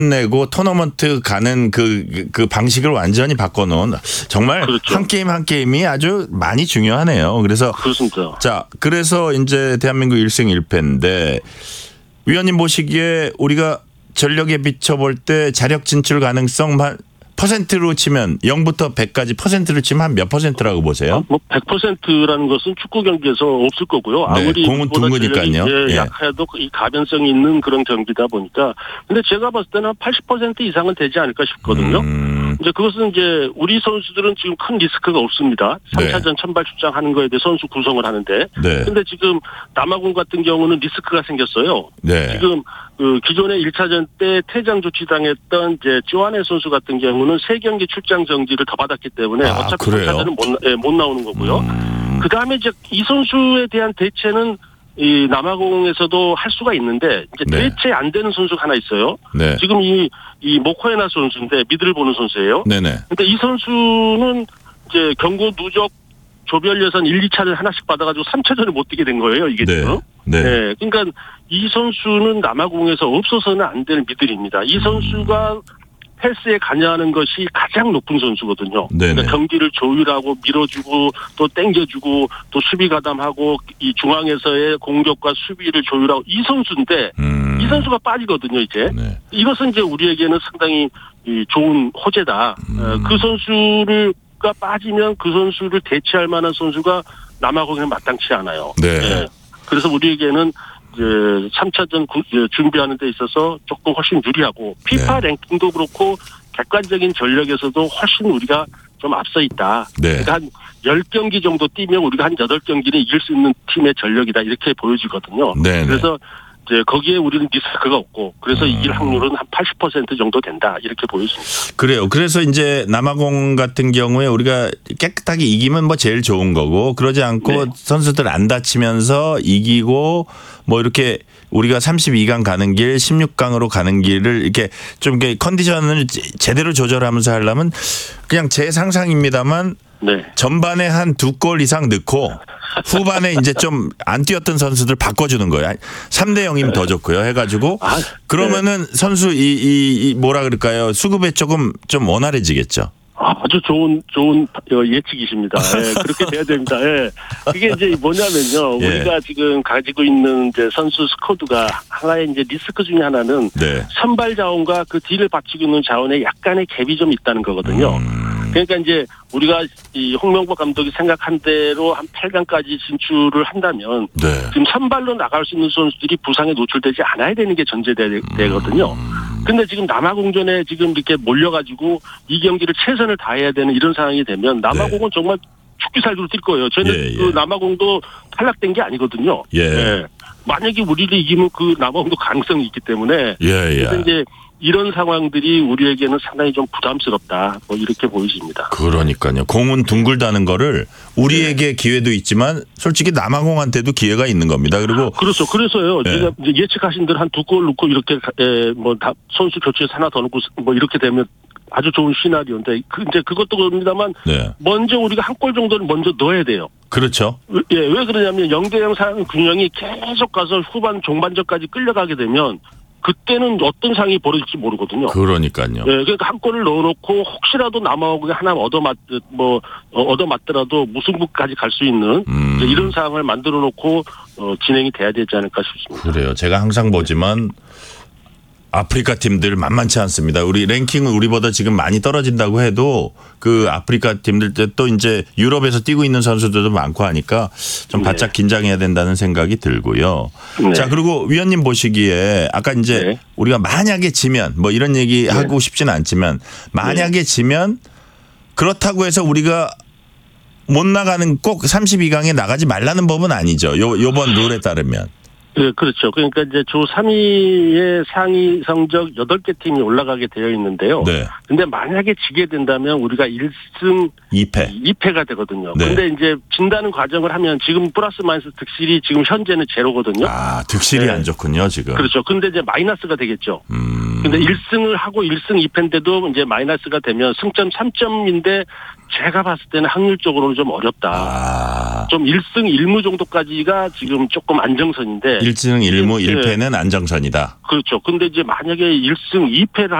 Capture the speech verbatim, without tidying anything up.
내고 토너먼트 가는 그, 그 방식을 완전히 바꿔놓은 정말 그렇죠. 한 게임 한 게임이 아주 많이 중요하네요. 그래서 그렇습니다. 자, 그래서 이제 대한민국 일 승 일 패인데 위원님 보시기에 우리가 전력에 비춰볼 때 자력 진출 가능성만 퍼센트로 치면 영부터 백까지 퍼센트를 치면 한 몇 퍼센트라고 보세요? 아, 뭐 백 퍼센트라는 것은 축구 경기에서 없을 거고요. 네, 아무리 공은 둥그니까요. 예, 예. 약해도 이 가변성이 있는 그런 경기다 보니까. 근데 제가 봤을 때는 한 팔십 퍼센트 이상은 되지 않을까 싶거든요. 음. 이제 그것은 이제 우리 선수들은 지금 큰 리스크가 없습니다. 삼 차전 네. 선발 출장하는 거에 대해 선수 구성을 하는데. 네. 근데 지금 남아공 같은 경우는 리스크가 생겼어요. 네. 지금 그 기존의 일 차전 때 퇴장 조치당했던 이제 조한혜 선수 같은 경우는 세 경기 출장 정지를 더 받았기 때문에 아, 어차피 그래요? 삼 차전은 못, 예, 못 나오는 거고요. 음. 그 다음에 이제 이 선수에 대한 대체는 이 남아공에서도 할 수가 있는데 이제 네. 대체 안 되는 선수가 하나 있어요. 네. 지금 이, 이 모코에나 선수인데 미드를 보는 선수예요. 네네. 근데 이 선수는 이제 경고 누적 조별 예선 일, 이 차를 하나씩 받아가지고 삼 차전을 못 뛰게 된 거예요. 이게 네. 지금. 네. 네. 그러니까 이 선수는 남아공에서 없어서는 안 될 미들입니다. 이 선수가 헬스에 관여하는 것이 가장 높은 선수거든요. 그러니까 경기를 조율하고 밀어주고 또 땡겨주고 또 수비 가담하고 이 중앙에서의 공격과 수비를 조율하고 이 선수인데 음. 이 선수가 빠지거든요. 이제 네. 이것은 이제 우리에게는 상당히 좋은 호재다. 음. 그 선수를 가 빠지면 그 선수를 대체할 만한 선수가 남아공에는 마땅치 않아요. 네. 네. 그래서 우리에게는 이제 삼 차전 구, 준비하는 데 있어서 조금 훨씬 유리하고 피파 네. 랭킹도 그렇고 객관적인 전력에서도 훨씬 우리가 좀 앞서 있다. 네. 그러니까 한 열 경기 정도 뛰면 우리가 한 여덟 경기는 이길 수 있는 팀의 전력이다. 이렇게 보여지거든요. 네. 그래서 이제 거기에 우리는 리스크가 없고 그래서 음. 이길 확률은 한 팔십 퍼센트 정도 된다. 이렇게 보여집니다. 그래요. 그래서 이제 남아공 같은 경우에 우리가 깨끗하게 이기면 뭐 제일 좋은 거고 그러지 않고 네. 선수들 안 다치면서 이기고 뭐 이렇게 우리가 삼십이 강 가는 길, 십육 강으로 가는 길을 이렇게 좀 이렇게 컨디션을 제대로 조절하면서 하려면 그냥 제 상상입니다만 네. 전반에 한 두 골 이상 넣고 후반에 이제 좀 안 뛰었던 선수들 바꿔주는 거예요. 삼 대 영이면 더 좋고요. 해가지고 아, 그러면은 네. 선수 이, 이, 이 뭐라 그럴까요? 수급에 조금 좀 원활해지겠죠. 아주 좋은 좋은 예측이십니다. 예, 그렇게 돼야 됩니다. 예. 그게 이제 뭐냐면요, 예. 우리가 지금 가지고 있는 이제 선수 스쿼드가 하나의 이제 리스크 중에 하나는 네. 선발 자원과 그 뒤를 받치고 있는 자원에 약간의 갭이 좀 있다는 거거든요. 음. 그러니까 이제 우리가 이 홍명보 감독이 생각한 대로 한 팔 강까지 진출을 한다면 네. 지금 선발로 나갈 수 있는 선수들이 부상에 노출되지 않아야 되는 게 전제되거든요. 근데 지금 남아공전에 지금 이렇게 몰려가지고 이 경기를 최선을 다해야 되는 이런 상황이 되면 남아공은 네. 정말 죽기살기로 뛸 거예요. 저는 예, 예. 그 남아공도 탈락된 게 아니거든요. 예. 예. 만약에 우리를 이기면 그 남아공도 가능성이 있기 때문에 예, 예. 그래서 이제 이런 상황들이 우리에게는 상당히 좀 부담스럽다. 뭐 이렇게 보여집니다. 그러니까요. 공은 둥글다는 거를 우리에게 네. 기회도 있지만 솔직히 남아공한테도 기회가 있는 겁니다. 그리고 그렇죠. 그래서요. 네. 제가 이제 예측하신 대로 한 두 골 넣고 이렇게 뭐 다 선수 교체해서 하나 더 넣고 뭐 이렇게 되면 아주 좋은 시나리오인데 그 이제 그것도 그럽니다만 네. 먼저 우리가 한 골 정도는 먼저 넣어야 돼요. 그렇죠. 예, 왜 그러냐면 영 대 영 상황 균형이 계속 가서 후반 종반전까지 끌려가게 되면 그때는 어떤 상황이 벌어질지 모르거든요. 그러니까요. 예, 그러니까 한 골을 넣어놓고 혹시라도 남아오고 하나 얻어맞 뭐 얻어맞더라도 무승부까지 갈 수 있는 음. 이런 상황을 만들어놓고 어, 진행이 돼야 되지 않을까 싶습니다. 그래요. 제가 항상 보지만 아프리카 팀들 만만치 않습니다. 우리 랭킹은 우리보다 지금 많이 떨어진다고 해도 그 아프리카 팀들 또 이제 유럽에서 뛰고 있는 선수들도 많고 하니까 좀 바짝 네. 긴장해야 된다는 생각이 들고요. 네. 자, 그리고 위원님 보시기에 아까 이제 네. 우리가 만약에 지면 뭐 이런 얘기 네. 하고 싶지는 않지만 만약에 네. 지면 그렇다고 해서 우리가 못 나가는 꼭 삼십이 강에 나가지 말라는 법은 아니죠. 요, 요번 룰에 따르면. 네, 그렇죠. 그러니까 이제 조 삼 위의 상위 성적 여덟 개 팀이 올라가게 되어 있는데요. 네. 근데 만약에 지게 된다면 우리가 일 승 이 패. 이 패가 되거든요. 네. 근데 이제 진다는 과정을 하면 지금 플러스 마이너스 득실이 지금 현재는 제로거든요. 아, 득실이 네. 안 좋군요, 지금. 그렇죠. 근데 이제 마이너스가 되겠죠. 음. 근데 일 승을 하고 일 승 이 패인데도 이제 마이너스가 되면 승점 삼 점인데 제가 봤을 때는 확률적으로는 좀 어렵다. 아. 아. 좀 일 승 일 무 정도까지가 지금 조금 안정선인데 일 승 일 무 예. 일 패는 안정선이다. 그렇죠. 근데 이제 만약에 일 승 이 패를